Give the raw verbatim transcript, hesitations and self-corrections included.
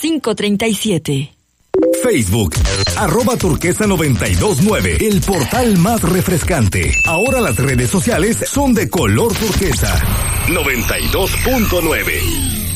cinco tres siete. Facebook, arroba turquesa noventa y dos nueve, el portal más refrescante. Ahora las redes sociales son de color turquesa. noventa y dos punto nueve.